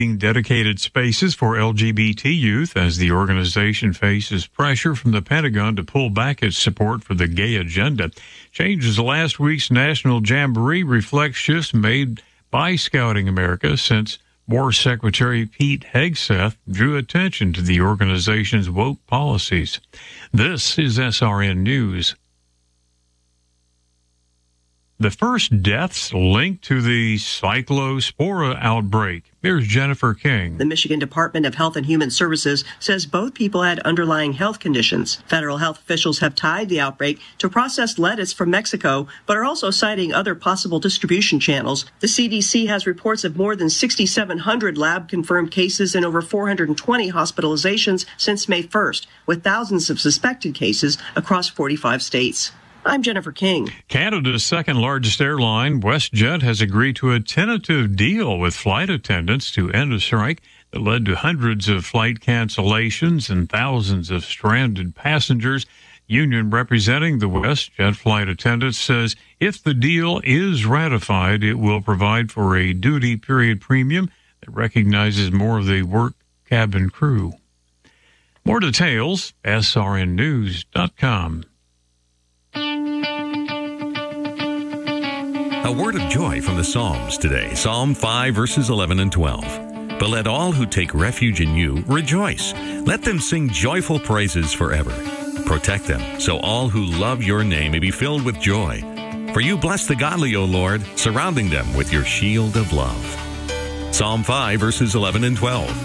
dedicated spaces for LGBT youth as the organization faces pressure from the Pentagon to pull back its support for the gay agenda. Changes last week's National Jamboree reflect shifts made by Scouting America since War Secretary Pete Hegseth drew attention to the organization's woke policies. This is SRN News. The first deaths linked to the cyclospora outbreak. Here's Jennifer King. The Michigan Department of Health and Human Services says both people had underlying health conditions. Federal health officials have tied the outbreak to processed lettuce from Mexico, but are also citing other possible distribution channels. The CDC has reports of more than 6,700 lab-confirmed cases and over 420 hospitalizations since May 1st, with thousands of suspected cases across 45 states. I'm Jennifer King. Canada's second-largest airline, WestJet, has agreed to a tentative deal with flight attendants to end a strike that led to hundreds of flight cancellations and thousands of stranded passengers. Union representing the WestJet flight attendants says if the deal is ratified, it will provide for a duty period premium that recognizes more of the work cabin crew. More details, srnnews.com. A word of joy from the Psalms today. Psalm 5, verses 11 and 12. But let all who take refuge in you rejoice. Let them sing joyful praises forever. Protect them, so all who love your name may be filled with joy. For you bless the godly, O Lord, surrounding them with your shield of love. Psalm 5, verses 11 and 12.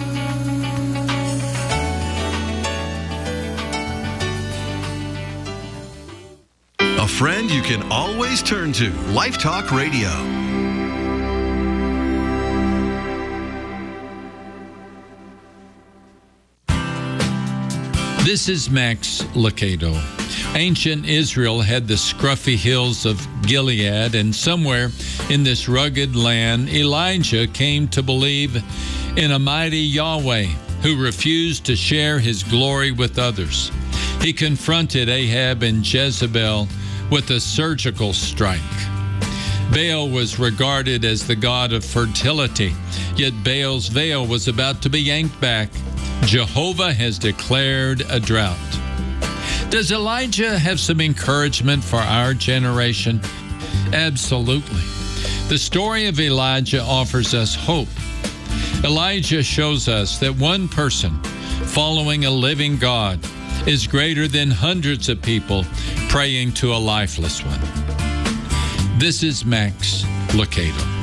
A friend you can always turn to. Life Talk Radio. This is Max Lucado. Ancient Israel had the scruffy hills of Gilead, and somewhere in this rugged land, Elijah came to believe in a mighty Yahweh who refused to share his glory with others. He confronted Ahab and Jezebel with a surgical strike. Baal was regarded as the god of fertility, yet Baal's veil was about to be yanked back. Jehovah has declared a drought. Does Elijah have some encouragement for our generation? Absolutely. The story of Elijah offers us hope. Elijah shows us that one person following a living God is greater than hundreds of people praying to a lifeless one. This is Max Lucado.